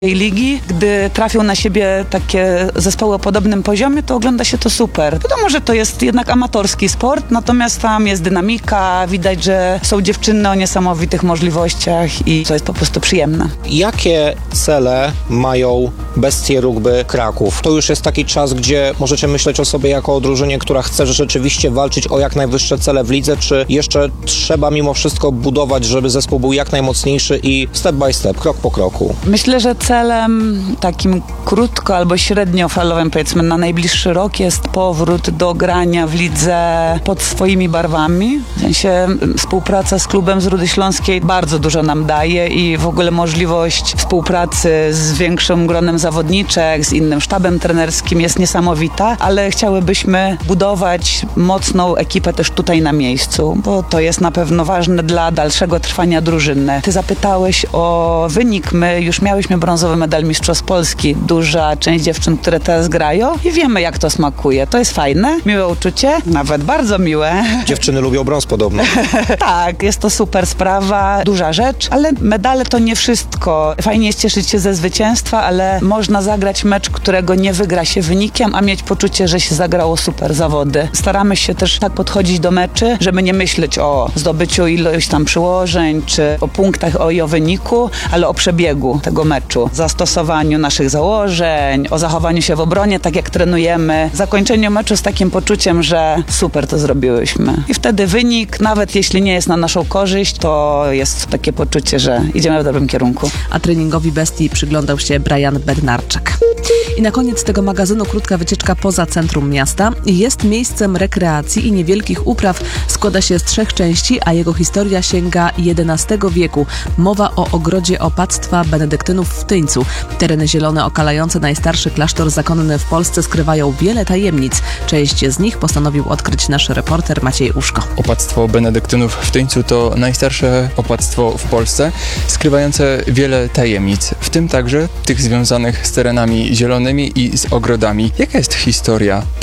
ligi. Gdy trafią na siebie takie zespoły o podobnym poziomie, to ogląda się to super. Wiadomo, że to jest jednak amatorski sport, natomiast tam jest dynamika, widać, że są dziewczyny o niesamowitych możliwościach i to jest po prostu przyjemne. Jakie cele mają Bestie Rugby Kraków? To już jest taki czas, gdzie możecie myśleć o sobie jako o drużynie, która chce rzeczywiście walczyć o jak najwyższe cele w lidze, czy jeszcze trzeba mimo wszystko budować, żeby zespół był jak najmocniejszy i step by step, krok po kroku? Myślę, że celem takim krótko albo średniofalowym, powiedzmy na najbliższy rok, jest powrót do grania w lidze pod swoimi barwami. W sensie współpraca z klubem z Rudy Śląskiej bardzo dużo nam daje i w ogóle możliwość współpracy z większym gronem zawodniczek, z innym sztabem trenerskim jest niesamowita, ale chciałybyśmy budować mocną ekipę też tutaj na miejscu, bo to jest na pewno ważne dla dalszego trwania drużyny. Ty zapytałeś o wynik. My już miałyśmy brązowy medal Mistrzostw Polski. Duża część dziewczyn, które teraz grają i wiemy, jak to smakuje. To jest fajne, miłe uczucie, nawet bardzo miłe. Dziewczyny lubią brąz podobno. Tak, jest to super sprawa, duża rzecz, ale medale to nie wszystko. Fajnie jest cieszyć się ze zwycięstwa, ale można zagrać mecz, którego nie wygra się wynikiem, a mieć poczucie, że się zagrało super zawody. Staramy się też tak podchodzić do meczy, żeby nie myśleć o zdobyciu ilość tam przyłożeń, czy o punktach i o wyniku, ale o przebiegu tego meczu. Zastosowaniu naszych założeń, o zachowaniu się w obronie, tak jak trenujemy. Zakończeniu meczu z takim poczuciem, że super to zrobiłyśmy. I wtedy wynik, nawet jeśli nie jest na naszą korzyść, to jest takie poczucie, że idziemy w dobrym kierunku. A treningowi Bestii przyglądał się Brian Bednarczyk. I na koniec tego magazynu krótka wycieczka poza centrum miasta. Jest miejscem rekreacji i niewielkich upraw. Składa się z 3 części, a jego historia sięga XI wieku. Mowa o ogrodzie opactwa benedyktynów w Tyńcu. Tereny zielone okalające najstarszy klasztor zakonny w Polsce skrywają wiele tajemnic. Część z nich postanowił odkryć nasz reporter Maciej Uszko. Opactwo benedyktynów w Tyńcu to najstarsze opactwo w Polsce, skrywające wiele tajemnic, w tym także tych związanych z terenami zielonymi i z ogrodami. Jaka jest historia